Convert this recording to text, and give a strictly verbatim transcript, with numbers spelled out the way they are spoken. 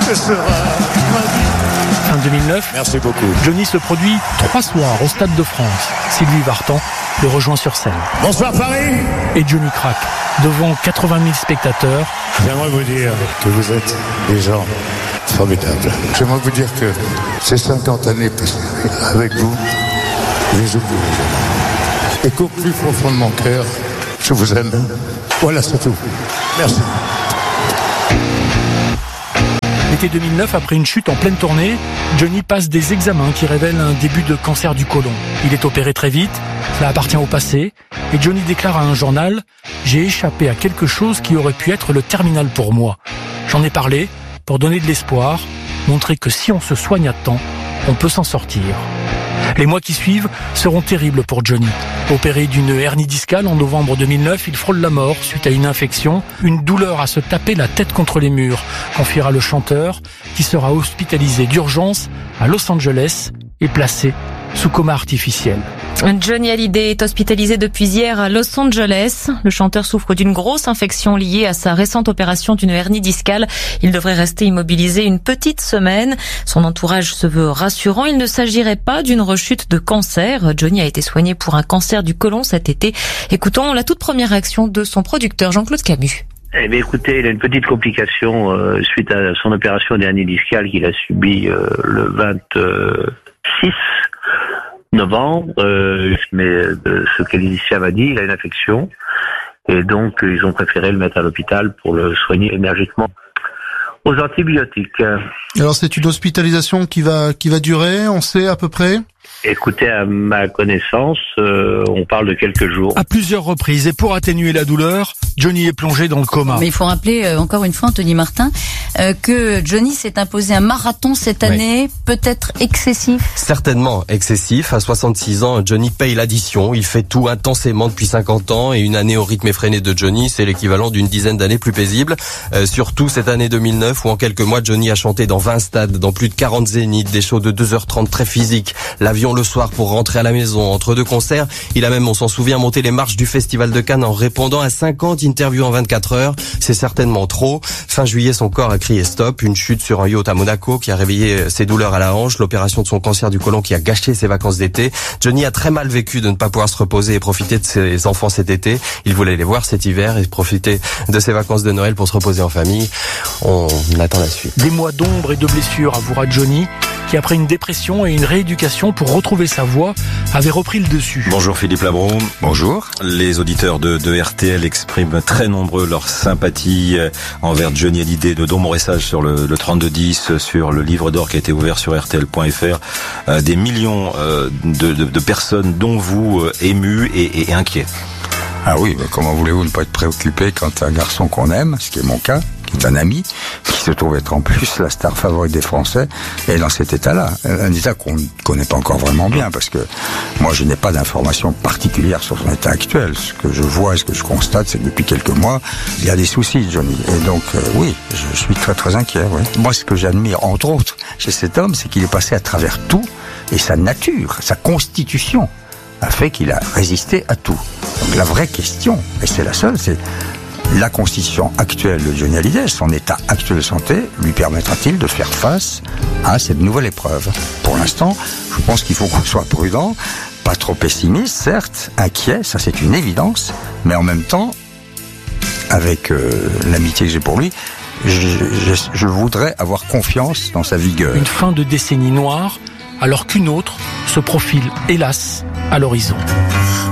ce sera ma vie. Fin deux mille neuf, Merci beaucoup. Johnny se produit trois soirs au Stade de France. Sylvie Vartan le rejoint sur scène. Bonsoir Paris. Et Johnny craque devant quatre-vingt mille spectateurs. J'aimerais vous dire que vous êtes des gens formidables. J'aimerais vous dire que ces cinquante années passées avec vous, je les oublie jamais. Et qu'au plus profond de mon cœur, je vous aime. Voilà, c'est tout. Merci. L'été deux mille neuf, après une chute en pleine tournée, Johnny passe des examens qui révèlent un début de cancer du côlon. Il est opéré très vite, cela appartient au passé, et Johnny déclare à un journal « J'ai échappé à quelque chose qui aurait pu être le terminal pour moi. J'en ai parlé pour donner de l'espoir, montrer que si on se soigne à temps, on peut s'en sortir. » Les mois qui suivent seront terribles pour Johnny. Opéré d'une hernie discale en novembre deux mille neuf, il frôle la mort suite à une infection, une douleur à se taper la tête contre les murs, confiera le chanteur, qui sera hospitalisé d'urgence à Los Angeles et placé sous coma artificiel. Johnny Hallyday est hospitalisé depuis hier à Los Angeles. Le chanteur souffre d'une grosse infection liée à sa récente opération d'une hernie discale. Il devrait rester immobilisé une petite semaine. Son entourage se veut rassurant. Il ne s'agirait pas d'une rechute de cancer. Johnny a été soigné pour un cancer du côlon cet été. Écoutons la toute première réaction de son producteur Jean-Claude Camus. Eh bien, écoutez, il a une petite complication euh, suite à son opération d'hernie discale qu'il a subie euh, le vingt-six novembre, euh, mais de ce que l'initial m'a dit, il a une infection et donc ils ont préféré le mettre à l'hôpital pour le soigner énergiquement aux antibiotiques. Alors c'est une hospitalisation qui va qui va durer, on sait à peu près ? Écoutez, à ma connaissance, euh, on parle de quelques jours. À plusieurs reprises, et pour atténuer la douleur, Johnny est plongé dans le coma. Mais il faut rappeler, euh, encore une fois, Anthony Martin, euh, que Johnny s'est imposé un marathon cette année, oui. Peut-être excessif. Certainement excessif. À soixante-six ans, Johnny paye l'addition. Il fait tout intensément depuis cinquante ans, et une année au rythme effréné de Johnny, c'est l'équivalent d'une dizaine d'années plus paisibles. Euh, surtout cette année deux mille neuf, où en quelques mois, Johnny a chanté dans vingt stades, dans plus de quarante zéniths, des shows de deux heures trente très physiques, l'avion le soir pour rentrer à la maison. Entre deux concerts, il a même, on s'en souvient, monté les marches du Festival de Cannes en répondant à cinquante interviews en vingt-quatre heures. C'est certainement trop. Fin juillet, son corps a crié stop. Une chute sur un yacht à Monaco qui a réveillé ses douleurs à la hanche. L'opération de son cancer du côlon qui a gâché ses vacances d'été. Johnny a très mal vécu de ne pas pouvoir se reposer et profiter de ses enfants cet été. Il voulait les voir cet hiver et profiter de ses vacances de Noël pour se reposer en famille. On attend la suite. Des mois d'ombre et de blessures, avouera Johnny, qui après une dépression et une rééducation pour retrouver sa voix, avait repris le dessus. Bonjour Philippe Labron. Bonjour. Les auditeurs de, de R T L expriment très nombreux leur sympathie envers Johnny Hallyday, de dont mon message sur le, le trente-deux dix, sur le livre d'or qui a été ouvert sur R T L point F R. Euh, des millions euh, de, de, de personnes, dont vous, euh, émus et, et inquiets. Ah oui, mais comment voulez-vous ne pas être préoccupé quand un garçon qu'on aime, ce qui est mon cas, qui est un ami, qui se trouve être en plus la star favorite des Français, est dans cet état-là. Un état qu'on ne connaît pas encore vraiment bien, parce que moi je n'ai pas d'informations particulières sur son état actuel. Ce que je vois et ce que je constate, c'est que depuis quelques mois, il y a des soucis, Johnny. Et donc, euh, oui, je suis très très inquiet. Oui. Moi, ce que j'admire, entre autres, chez cet homme, c'est qu'il est passé à travers tout, et sa nature, sa constitution, a fait qu'il a résisté à tout. Donc la vraie question, et c'est la seule, c'est la constitution actuelle de Johnny Hallyday, son état actuel de santé, lui permettra-t-il de faire face à cette nouvelle épreuve ? Pour l'instant, je pense qu'il faut qu'on soit prudent, pas trop pessimiste, certes, inquiet, ça c'est une évidence, mais en même temps, avec euh, l'amitié que j'ai pour lui, je, je, je voudrais avoir confiance dans sa vigueur. Une fin de décennie noire, alors qu'une autre se profile, hélas, à l'horizon.